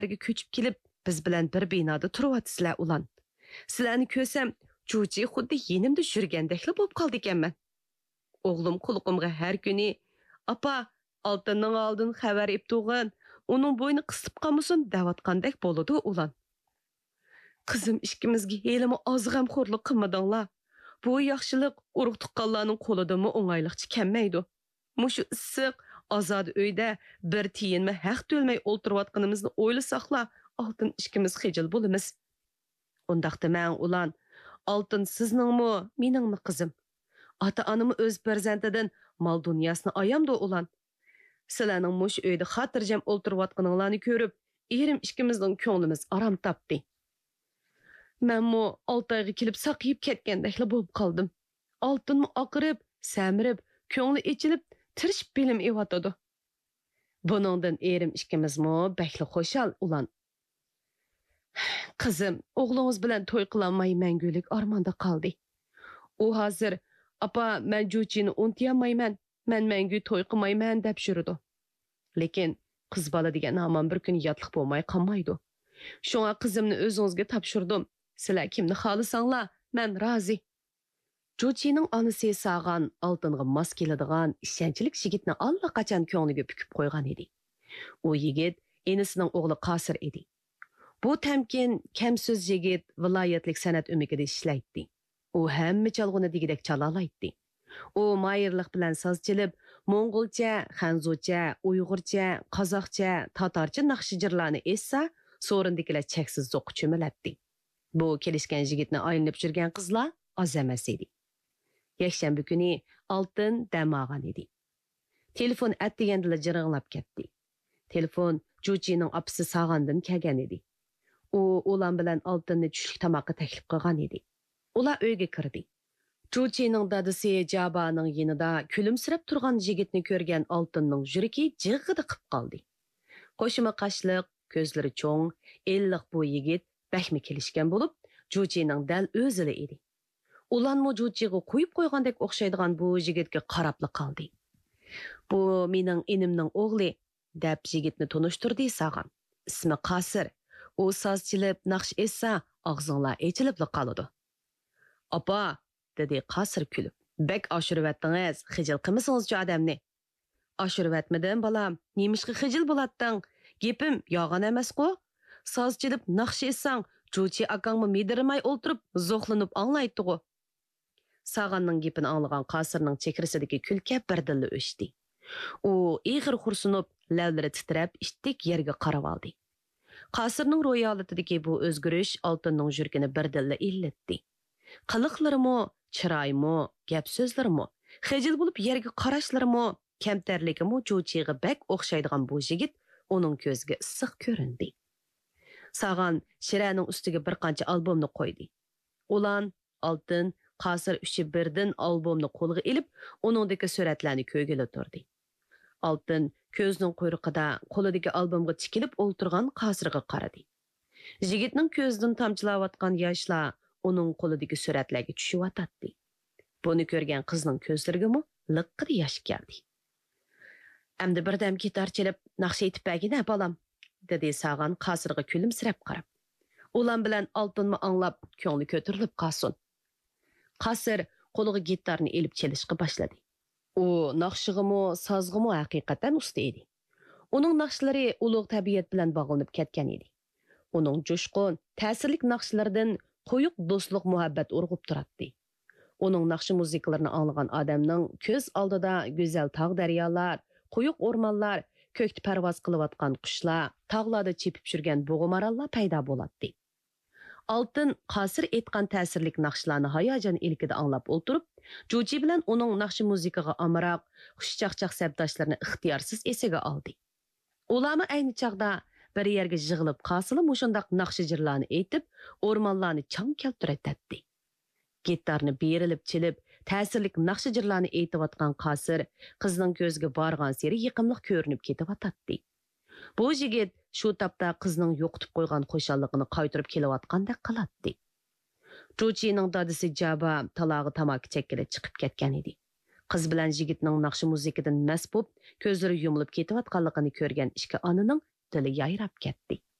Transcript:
yerga ko'chib kelib, biz bilan bir binoda turyapsizlar ulan. Sizlarni ko'rsam, Juji xuddi yenimda yurgandekli bo'lib qoldi ekanman. O'g'lim qulqimga har kuni, "Apa, oltinning oldin xabar eptug'in, uning bo'yni qisib qolmasin" deyotgandek bo'ladi ulan. Qizim ikkimizga helimi oz g'amxo'rlik qilmadinglar. Bu yaxshilik urug' tuqqanlarning qo'lidami o'ng'ayliqcha kelmaydi. Mushu issiq, azod uyda bir tiyinmi haq to'lmay o'ltirayotganimizni o'ylasaqla, oltin ikkimiz xijil bo'lamiz. Undaqda men ulan, oltin sizningmi, meningmi qizim? Ota-onam o'z farzandidan mol dunyosini ayamdi ulan. Sizlarning mush uyda xotirjam o'ltirayotganinglarni ko'rib, erim ikkimizning ko'nglimiz arom topdi. Menmi 6 oyga kelib saqiyib ketgandekli bo'lib qoldim. Oltinmi oqirib, samirib, ko'ngli ichilib, tirishib bilim evatadi. Buningdan erim ikkimizmi bakli xo'shal ulan. Qizim, o'g'lingiz bilan to'y qilolmay mangulik armonda qoldi. U hozir, "Apa, men Juchini unutmayman, men mangu to'y qilmayman" deb yurdi. Lekin qiz bola degan hamon bir kun yotliq bo'lmay qolmaydi. Shunga qizimni o'zingizga topshirdim. Sizlar kimni xohlasanglar, men rozi. Juchining onasi sağan oltinga mos keladigan ishonchlik yigitni allaqachon ko'ngliga pukib qo'ygan edi. U yigit enisining o'g'li Qosir edi. Bu tamkin, kamso'z yigit viloyatlik san'at umigida ishlaydi. U hamma chalg'uni degidek chalalaydi. U mayirlik bilan soz chalib, Mo'ng'ulcha, Xanzucha, Uyg'urcha, Qozoqcha, Tatarcha naqshijirlarni essa, so'rindikilar cheksiz zo'q cho'milatdi. Bu kelishgan yigitni aylanib yurgan qizlar oz emas edi. Yakshanba kuni oltin dam olgan edi. Telefon atdigandila jiringlab ketdi. Telefon Juchining opasi Sağandan kelgan edi. U ulan bilan oltinni tushlik tamoqqa taklif qilgan edi. Ular uyga kirdi. Juchining dadasi Jabaning yonida kulimsirab turgan yigitni ko'rgan oltinning yuragi jig'ida qilib qoldi. Qo'shima qashliq, ko'zlari cho'ng, elliq bu yigit bakmi kelishgan bo'lib, Juchining dal o'zili edi. Ulanmo Juchiga qo'yib qo'ygandek o'xshaydigan bu yigitga qarabli qoldi. "Bu mening enimning o'g'li" deb yigitni tunishtirdi Sağan. "Ismi Qosir. U soz chilib, naqsh essa, og'zinglar echilib qoladi." "Apa," dedi Qosir kulib. "Bek oshirvatdingiz, xijil qilmasingiz-chi odamni." "Oshirvatmidim balam, nemishqa xijil bo'latding? Gepim yog'on emas-ku. Soz chilib, naqsh essang, Juchi akangmi medirmay o'ltirib, zo'xlanib anglaydi-ku." Sağanning gepini anglagan Qosirning chekrisidagi kulka birdilla o'chdi. U ig'ir xursunib, lavlari titrab, ishtik yerga qarab oldi. Qosirning ro'yi holatidagi bu o'zgarish oltinning yuragini birdilla illatdi. Qiliqlarimi, chiroyimi, gap so'zlarimi, xijil bo'lib yerga qarashlarimi, kamtarligimi Juchiga bak o'xshaydigan bu yigit uning ko'ziga issiq ko'rindi. Sağan shiraning ustiga bir qancha albomni qo'ydi. Ulan, oltin, Qosir uchi birdan albomni qo'lga ilib, uningdagi suratlarni ko'rgili turdi. Oltin ko'zining quyruqida qo'lidagi albomga tikilib o'ltirgan Qosirga qaradi. Yigitning ko'zidan tomchilayotgan yoshlar uning qo'lidagi suratlarga tushyotdi. Buni ko'rgan qizning ko'zlariga liqqir yosh keldi. "Endi birdam gitar chalib, naqsh aytib bagina bolam", dedi Sağan Qosirga kulimsirab qarab. "Ulan bilan oltinni anglab, ko'ngli ko'tarilib qolsin." Qosir qo'liga gitarni elib chalishga boshladi. U naqshig'imi, sozg'imi haqiqatan usta edi. Uning naqshlari ulug' tabiat bilan bog'lanib ketgan edi. Uning jo'shqin, ta'sirlik naqshlaridan qo'yiq do'stlik muhabbat urg'ib turardi. Uning naqshi muzikalarini anglagan odamning ko'z oldida go'zal tog' daryolar, quyuq o'rmonlar, ko'kda parvoz qilayotgan qushlar, tog'larda chepib yurgan bo'g'imorallar paydo bo'ladi. Oltin Qosir aytgan ta'sirlik naqshlarni hayajon ilkida anglab o'tirib, Juchi bilan uning naqshi muzikaga amroq, xushchaqchaq sabdoshlarini ixtiyorsiz esiga oldi. Ularni ayni chaqda bir yerga yig'ilib qolsila mushundaq naqshijirlarni aytib, o'rmonlarni chang keltiratdi. Gitarni berilib chilib, ta'sirlik naqshijirlarni aytayotgan Qosir qizning ko'ziga borgan seri yiqimliq ko'rinib ketayotdi. Bu yigit shu tapda qizning yo'qitib qo'ygan xo'shalligini qaytarib kelayotgandek qiladi. Juchining dadasi Jaba talog'i tamaki chekkilib chiqib ketgan edi. Qiz bilan yigitning naqshi muzikadan mast bo'lib, ko'zlari yumilib ketayotganligini ko'rgan ikki onaning dili yayrab ketdi.